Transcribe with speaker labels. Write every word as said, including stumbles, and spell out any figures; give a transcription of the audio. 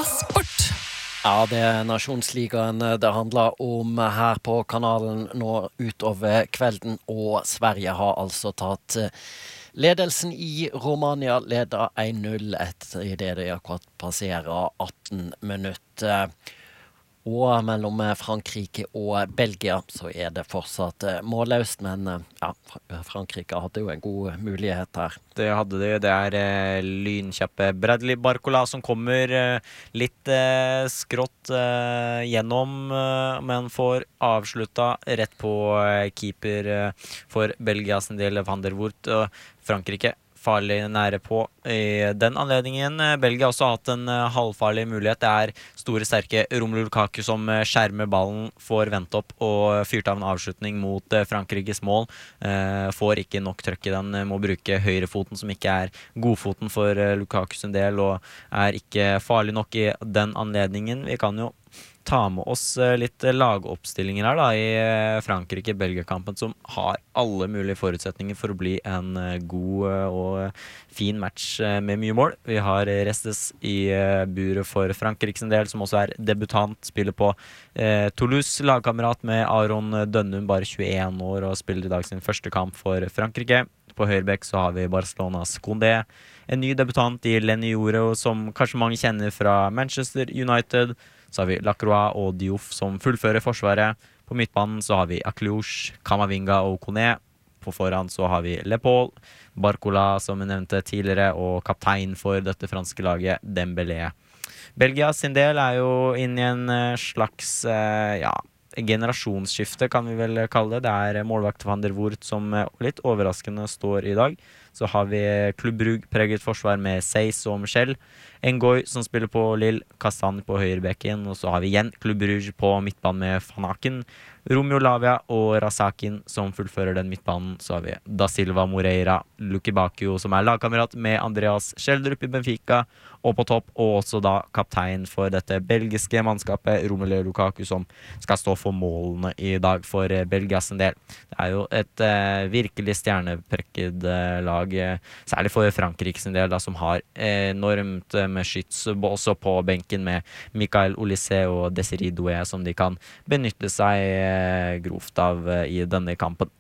Speaker 1: Sport!
Speaker 2: Ja, det er Nasjonsligaen det handler om her på kanalen nå utover kvelden, og Sverige har altså tatt ledelsen i Romania, leder en null etter i det de akkurat passerer atten minutter. Og mellom Frankrike og Belgia så er det fortsatt målløst, men ja, Frankrike hadde jo en god mulighet her.
Speaker 3: Det hadde de, det er eh, lynkjappe Bradley Barcola som kommer eh, litt eh, skrått eh, gjennom, eh, men får avslutta rett på eh, keeper eh, for Belgia sin del, Van der Woert, og Frankrike farlig nære på i den anledningen. Belgia har også hatt en uh, halvfarlig mulighet. Det er store, sterke Romelu Lukaku som uh, skjermer ballen, får vendt opp og fyrt av en avslutning mot uh, Frankrikes mål. Uh, får ikke nok trøkk i den, uh, må bruke høyrefoten som ikke er godfoten for uh, Lukaku sin del, og er ikke farlig nok i den anledningen. Vi kan jo ta med oss litt lagoppstillinger her da, i Frankrike-Belgia-kampen, som har alle mulige forutsetninger for å bli en god og fin match med mye mål. Vi har Restes i buret for Frankrike sin del, som også er debutant, spiller på eh, Toulouse, lagkamerat med Aron Dønnum, bare tjueen år, og spiller i dag sin første kamp for Frankrike. På høyrebekk så har vi Barcelonas Condé, en ny debutant i Lenny Joro, som kanskje mange kjenner fra Manchester United. Så har vi Lacroix og Diouf som fullfører forsvaret. På midtbanen så har vi Akliouche, Kamavinga og Kone. På forhånd så har vi Le Paul, Barcola som jeg nevnte tidligere, og kaptein for dette franske laget, Dembélé. Belgia sin del er jo inne i en slags, ja, generasjonsskifte kan vi vel kalle det. Det er målvakt Van der Woert som litt overraskende står i dag. Så har vi Club Brugge preget forsvar med Seis og Michel. Ngoy som spiller på Lille, Kassan på høyrebekken, og så har vi igjen Club Brugge på midtbanen med Van Aken, Romeo Lavia og Rasakin som fullfører den midtbanen. Så har vi Da Silva Moreira, Luki Bakio som er lagkamerat med Andreas Schjelderup i Benfica, og på topp, og også da kaptein for dette belgiske mannskapet, Romelu Lukaku, som skal stå for målene i dag for Belgias del. Det er jo et eh, virkelig stjerneprekket eh, lag, eh, særlig for Frankrike sin del, da, som har enormt eh, med skyts, også på benken med Mikael Olise og Desiree Doué, som de kan benytte seg eh, grovt av eh, i denne kampen.